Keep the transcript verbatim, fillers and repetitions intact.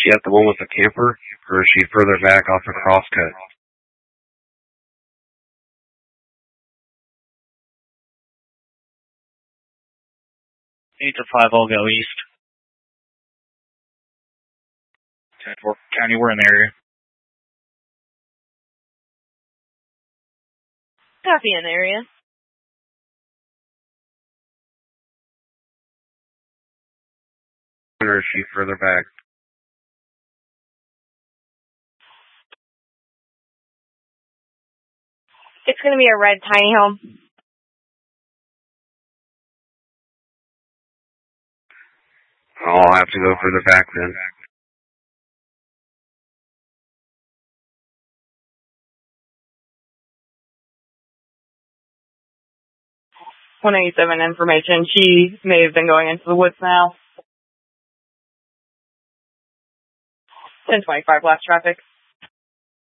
She at the one with the camper, or is she further back off the crosscut? Eight to five, I'll go east. ten four County, we're in the area. Copy in the area. Or is she further back? It's going to be a red tiny home. I'll have to go further back then. one eighty-seven information. She may have been going into the woods now. ten twenty-five last traffic.